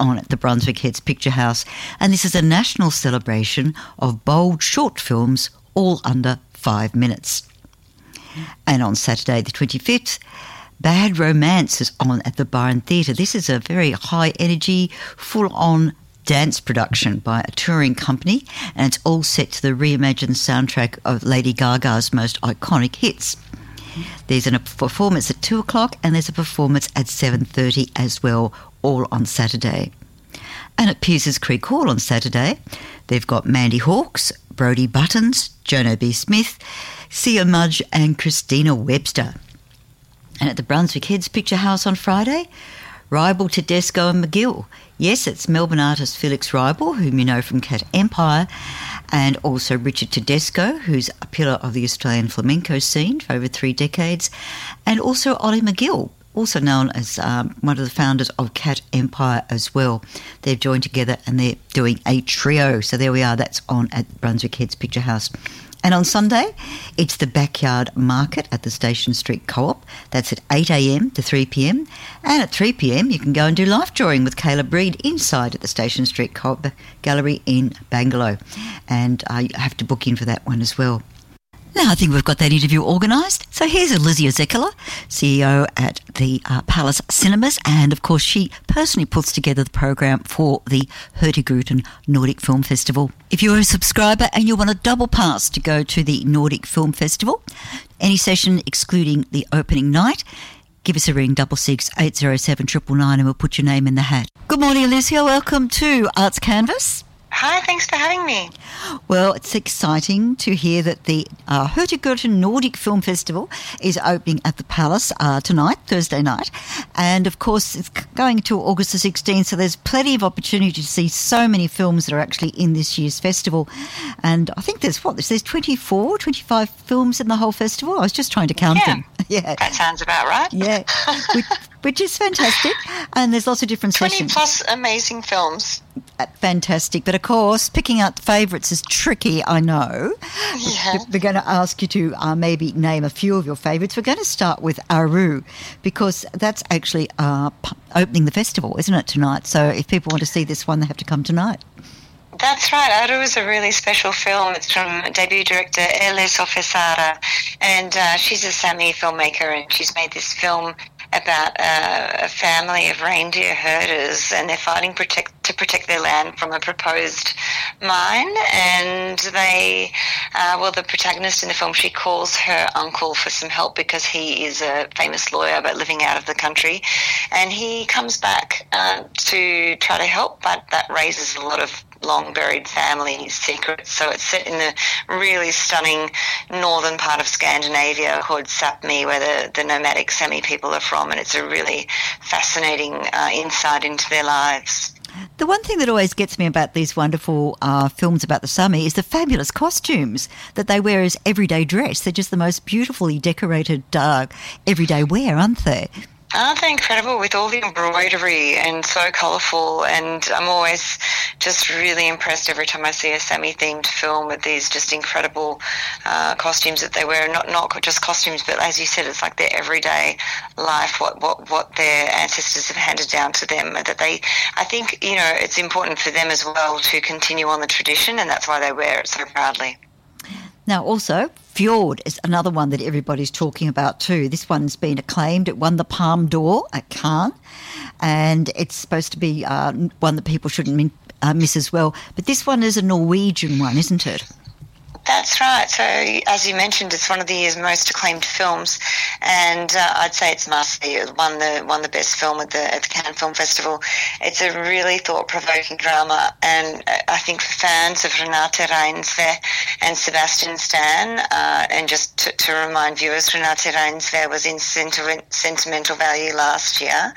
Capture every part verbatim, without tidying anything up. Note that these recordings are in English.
on at the Brunswick Heads Picture House, and this is a national celebration of bold short films, all under five minutes. And on Saturday the twenty-fifth, Bad Romance is on at the Byron Theatre. This is a very high-energy, full-on dance production by a touring company, and it's all set to the reimagined soundtrack of Lady Gaga's most iconic hits. There's a performance at two o'clock and there's a performance at seven thirty as well, all on Saturday. And at Pearses Creek Hall on Saturday, they've got Mandy Hawkes, Brodie Buttons, Jono B. Smith, Sia Mudge and Christina Webster. And at the Brunswick Heads Picture House on Friday, Rybel, Tedesco and McGill. Yes, it's Melbourne artist Felix Rybel, whom you know from Cat Empire, and also Richard Tedesco, who's a pillar of the Australian flamenco scene for over three decades, and also Ollie McGill, also known as um, one of the founders of Cat Empire as well. They've joined together and they're doing a trio. So there we are, that's on at Brunswick Heads Picture House. And on Sunday, it's the Backyard Market at the Station Street Co-op. That's at eight a.m. to three p.m. And at three p.m, you can go and do life drawing with Caleb Reid inside at the Station Street Co-op Gallery in Bangalow. And uh, you have to book in for that one as well. Now, I think we've got that interview organised. So here's Alizia Zekela, C E O at the uh, Palace Cinemas, and of course she personally puts together the program for the Hurtigruten Nordic Film Festival. If you're a subscriber and you want a double pass to go to the Nordic Film Festival, any session excluding the opening night, give us a ring, double six eight zero seven triple nine, and we'll put your name in the hat. Good morning, Alizia. Welcome to Arts Canvas. Hi, thanks for having me. Well, it's exciting to hear that the uh, Hurtigruten Nordic Film Festival is opening at the Palace uh, tonight, Thursday night. And, of course, it's going to August the sixteenth, so there's plenty of opportunity to see so many films that are actually in this year's festival. And I think there's, what, there's twenty-four, twenty-five films in the whole festival? I was just trying to count yeah, them. Yeah, that sounds about right. Yeah, which, which is fantastic. And there's lots of different twenty sessions. twenty plus amazing films. Fantastic. But, of course, picking out the favourites is tricky, I know. Yeah. We're going to ask you to uh, maybe name a few of your favourites. We're going to start with Aru, because that's actually uh, p- opening the festival, isn't it, tonight? So if people want to see this one, they have to come tonight. That's right. Aru is a really special film. It's from debut director Ele Sofesara, and uh, she's a Sami filmmaker, and she's made this film about uh, a family of reindeer herders, and they're fighting protect, to protect their land from a proposed mine. And they, uh, well, the protagonist in the film, she calls her uncle for some help because he is a famous lawyer but living out of the country. And he comes back uh, to try to help, but that raises a lot of long-buried family secrets. So it's set in the really stunning northern part of Scandinavia called Sapmi, where the, the nomadic Sami people are from, and it's a really fascinating uh, insight into their lives. The one thing that always gets me about these wonderful uh, films about the Sami is the fabulous costumes that they wear as everyday dress. They're just the most beautifully decorated uh, everyday wear, aren't they? Aren't they incredible, with all the embroidery and so colourful? And I'm always just really impressed every time I see a Sami-themed film with these just incredible uh, costumes that they wear. Not not just costumes, but as you said, it's like their everyday life, what, what, what their ancestors have handed down to them. That they, I think, you know, it's important for them as well to continue on the tradition, and that's why they wear it so proudly. Now, also, Fjord is another one that everybody's talking about too. This one's been acclaimed. It won the Palme d'Or at Cannes, and it's supposed to be uh, one that people shouldn't min- uh, miss as well. But this one is a Norwegian one, isn't it? That's right. So, as you mentioned, it's one of the year's most acclaimed films, and uh, I'd say it's must see. It won the won the best film at the at the Cannes Film Festival. It's a really thought-provoking drama, and I think for fans of Renate Reinsve and Sebastian Stan, uh, and just to, to remind viewers, Renate Reinsve was in Sentiment, Sentimental Value last year,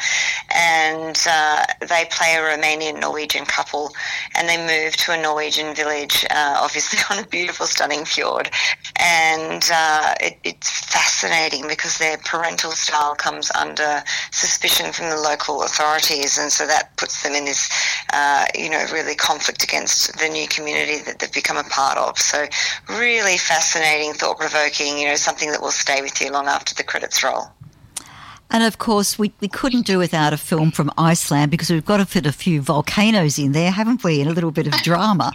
and uh, they play a Romanian-Norwegian couple, and they move to a Norwegian village, uh, obviously on a beautiful, stunning fjord, and uh, it, it's fascinating because their parental style comes under suspicion from the local authorities, and so that puts them in this, uh, you know, really conflict against the new community that they've become a part of. So really fascinating, thought-provoking, you know, something that will stay with you long after the credits roll. And of course, we, we couldn't do without a film from Iceland because we've got to fit a few volcanoes in there, haven't we? And a little bit of drama.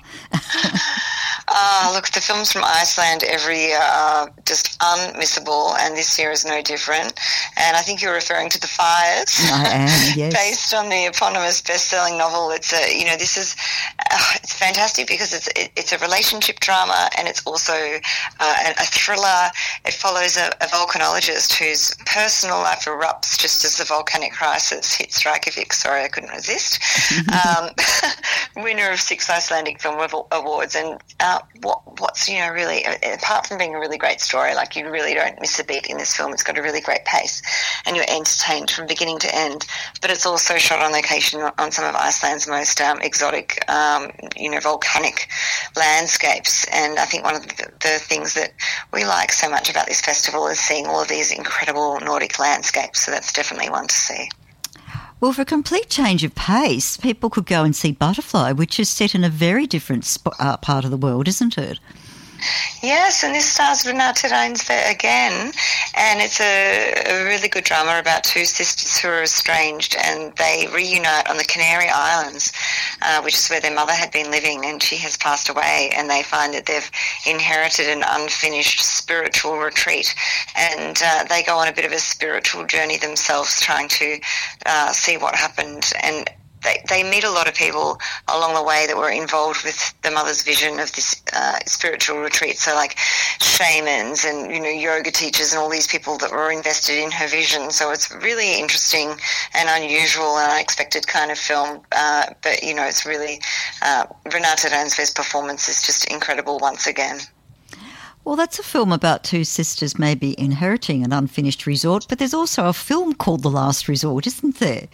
Uh, look, the films from Iceland every year are just unmissable, and this year is no different. And I think you're referring to The Fires. I am, yes. Based on the eponymous best-selling novel. It's a, you know, this is, uh, it's fantastic because it's it, it's a relationship drama, and it's also uh, a thriller. It follows a, a volcanologist whose personal life erupts just as the volcanic crisis hits Reykjavik. Sorry, I couldn't resist. um, winner of six Icelandic Film Awards, and uh, what, what's, you know, really, apart from being a really great story, like you really don't miss a beat in this film. It's got a really great pace and you're entertained from beginning to end. But it's also shot on location on some of Iceland's most um, exotic, um, you know, volcanic landscapes. And I think one of the, the things that we like so much about this festival is seeing all of these incredible Nordic landscapes. So that's definitely one to see. Well, for a complete change of pace, people could go and see Butterfly, which is set in a very different sp- uh, part of the world, isn't it? Yes, and this stars Renate Reinsve again, and it's a, a really good drama about two sisters who are estranged, and they reunite on the Canary Islands, uh, which is where their mother had been living, and she has passed away, and they find that they've inherited an unfinished spiritual retreat, and uh, they go on a bit of a spiritual journey themselves, trying to uh, see what happened. And They, they meet a lot of people along the way that were involved with the mother's vision of this uh, spiritual retreat. So like shamans and, you know, yoga teachers and all these people that were invested in her vision. So it's really interesting and unusual and unexpected kind of film. Uh, but, you know, it's really, uh, Renate Reinsve's performance is just incredible once again. Well, that's a film about two sisters maybe inheriting an unfinished resort, but there's also a film called The Last Resort, isn't there?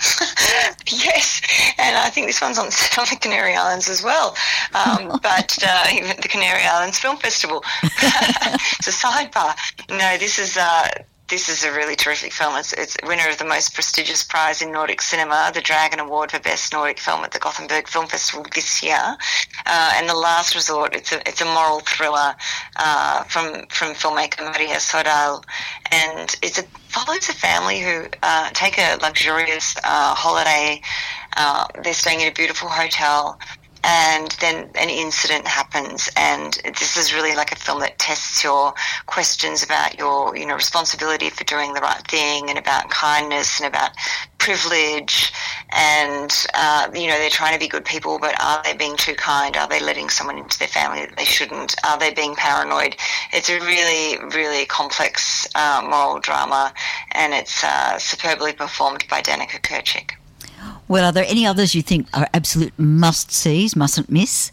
Yes, and I think this one's on the Canary Islands as well, um, but uh, even the Canary Islands Film Festival. It's a sidebar. No, this is uh, this is a really terrific film. It's, it's winner of the most prestigious prize in Nordic cinema, the Dragon Award for Best Nordic Film at the Gothenburg Film Festival this year. Uh, and The Last Resort, it's a it's a moral thriller uh, from from filmmaker Maria Sordal, and it's a follows a family who uh, take a luxurious uh, holiday. Uh, they're staying in a beautiful hotel, and then an incident happens, and this is really like a film that tests your questions about your, you know, responsibility for doing the right thing, and about kindness, and about privilege, and uh, you know, they're trying to be good people, but are they being too kind? Are they letting someone into their family that they shouldn't? Are they being paranoid? It's a really, really complex uh, moral drama, and it's uh, superbly performed by Danica Kurcik. Well, are there any others you think are absolute must-sees, mustn't miss?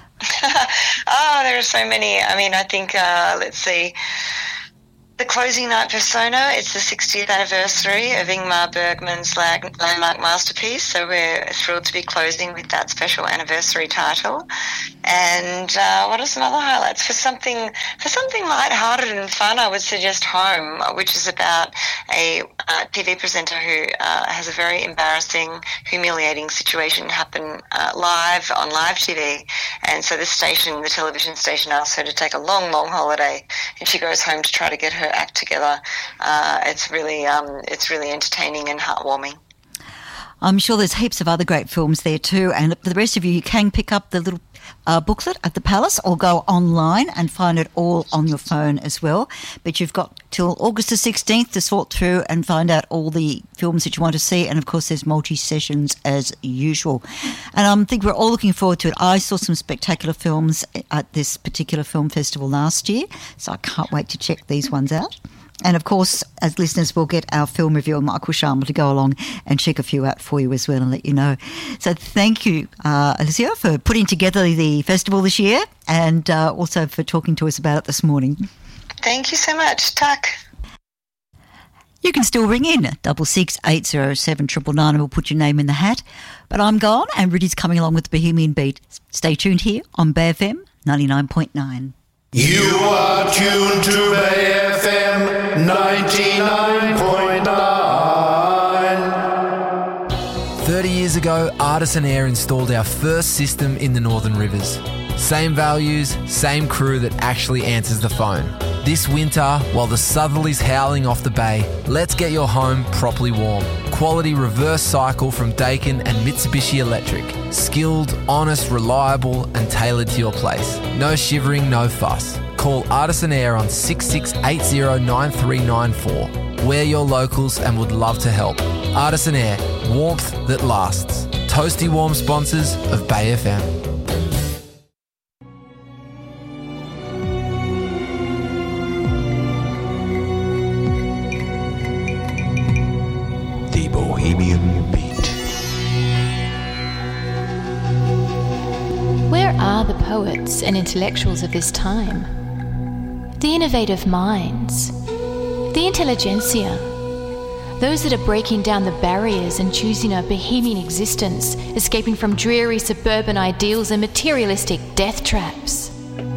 Oh, there are so many. I mean, I think, uh, let's see, The Closing Night Persona, it's the sixtieth anniversary of Ingmar Bergman's landmark masterpiece, so we're thrilled to be closing with that special anniversary title. And uh, what are some other highlights? For something for something lighthearted and fun, I would suggest Home, which is about a uh, T V presenter who uh, has a very embarrassing, humiliating situation happen uh, live on live T V. And so the station, the television station, asks her to take a long, long holiday, and she goes home to try to get her act together. Uh, it's really, um, it's really entertaining and heartwarming. I'm sure there's heaps of other great films there too, and for the rest of you, you can pick up the little uh, booklet at the Palace or go online and find it all on your phone as well. But you've got till August the sixteenth to sort through and find out all the films that you want to see, and of course there's multi-sessions as usual. And I um, think we're all looking forward to it. I saw some spectacular films at this particular film festival last year, so I can't wait to check these ones out. And, of course, as listeners, we'll get our film reviewer, Michael Sharma, to go along and check a few out for you as well and let you know. So thank you, uh, Alicia, for putting together the festival this year, and uh, also for talking to us about it this morning. Thank you so much. Tak. You can still ring in, double six eight zero seven triple nine, and we'll put your name in the hat. But I'm gone, and Riddy's coming along with the Bohemian Beat. Stay tuned here on Bay F M ninety-nine point nine. You are tuned to Bay F M ninety-nine point nine. thirty years ago, Artisan Air installed our first system in the Northern Rivers. Same values, same crew that actually answers the phone. This winter, while the southerly's howling off the bay, let's get your home properly warm. Quality reverse cycle from Daikin and Mitsubishi Electric. Skilled, honest, reliable and tailored to your place. No shivering, no fuss. Call Artisan Air on six six eight zero nine three nine four. We're your locals and would love to help. Artisan Air, warmth that lasts. Toasty warm sponsors of Bay F M. The Bohemian Beat. Where are the poets and intellectuals of this time? The innovative minds, the intelligentsia, those that are breaking down the barriers and choosing a bohemian existence, escaping from dreary suburban ideals and materialistic death traps.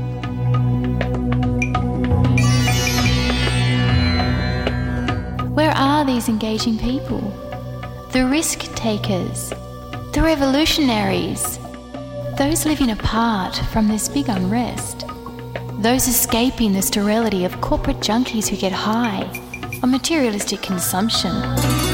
Where are these engaging people? The risk takers, the revolutionaries, those living apart from this big unrest, those escaping the sterility of corporate junkies who get high on materialistic consumption.